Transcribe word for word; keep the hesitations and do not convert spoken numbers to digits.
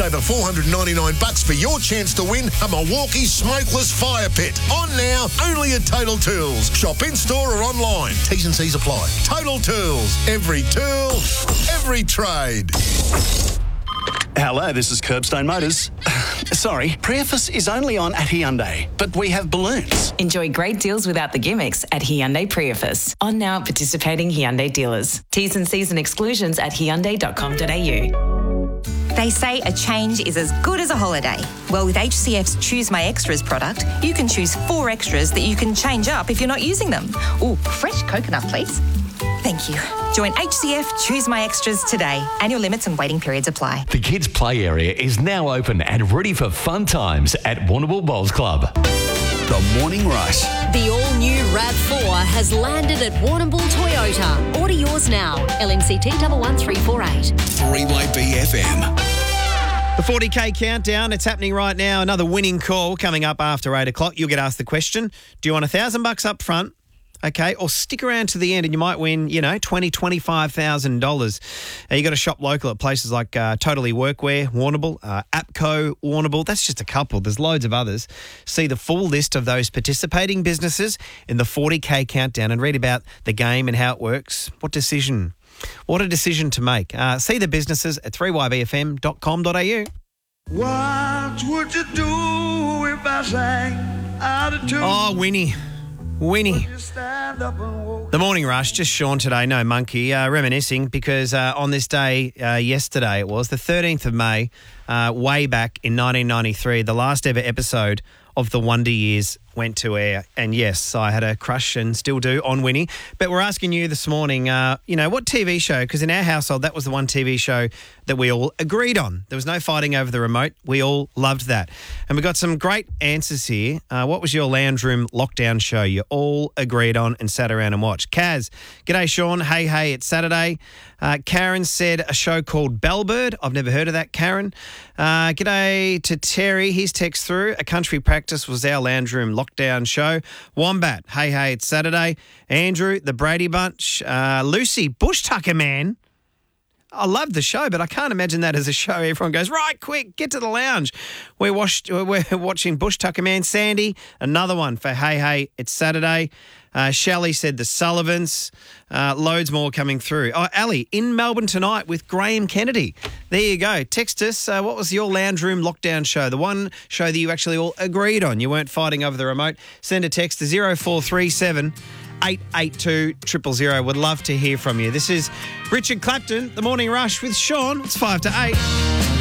over four hundred ninety-nine bucks for your chance to win a Milwaukee smokeless fire pit. On now, only at Total Tools. Shop in-store or online. T's and C's apply. Total Tools. Every tool, every trade. Hello, this is Curbstone Motors. Sorry, Priefus is only on at Hyundai, but we have balloons. Enjoy great deals without the gimmicks at Hyundai Priefus. On now at participating Hyundai dealers. T's and C's and exclusions at hyundai dot com dot a u. They say a change is as good as a holiday. Well, with H C F's Choose My Extras product, you can choose four extras that you can change up if you're not using them. Ooh, fresh coconut, please. Thank you. Join H C F Choose My Extras today. Annual limits and waiting periods apply. The kids' play area is now open and ready for fun times at Warrnambool Bowls Club. The Morning Rush. The all-new RAV four has landed at Warrnambool Toyota. Order yours now. L M C T one one three four eight. Freeway B F M. The forty K countdown, it's happening right now. Another winning call coming up after eight o'clock. You'll get asked the question, do you want a thousand bucks up front? Okay, or stick around to the end and you might win, you know, twenty thousand dollars, twenty-five thousand dollars. Uh, you got to shop local at places like uh, Totally Workwear, Warrnambool, uh, APCO, Warrnambool. That's just a couple. There's loads of others. See the full list of those participating businesses in the forty K countdown and read about the game and how it works. What decision? What a decision to make. Uh, see the businesses at three y b f m dot com dot a u. What would you do if I sang out of tune? Oh, Winnie. Winnie. The Morning Rush, just Sean today, no monkey, uh, reminiscing because uh, on this day, uh, yesterday it was, the thirteenth of May, uh, way back in nineteen ninety-three, the last ever episode of The Wonder Years went to air. And yes, I had a crush and still do on Winnie. But we're asking you this morning, uh, you know, what T V show, because in our household, that was the one T V show that we all agreed on. There was no fighting over the remote. We all loved that. And we got some great answers here. Uh, what was your lounge room lockdown show you all agreed on and sat around and watched? Kaz, g'day, Sean. Hey, hey, it's Saturday. Uh, Karen said a show called Bellbird. I've never heard of that, Karen. Uh, g'day to Terry. His text through. A Country Practice was our lounge room lockdown show. Wombat, hey, hey, it's Saturday. Andrew, the Brady Bunch. Uh, Lucy, Bush Tucker Man. I love the show, but I can't imagine that as a show. Everyone goes, right, quick, get to the lounge. We're, washed, we're watching Bush Tucker Man. Sandy, another one for Hey, Hey, it's Saturday. Uh, Shelley said the Sullivans. Uh, loads more coming through. Oh, Ali, in Melbourne tonight with Graham Kennedy. There you go. Text us. Uh, what was your lounge room lockdown show? The one show that you actually all agreed on. You weren't fighting over the remote. Send a text to zero four three seven eight eight two zero zero zero. Would love to hear from you. This is Richard Clapton, The Morning Rush with Sean. It's five to eight.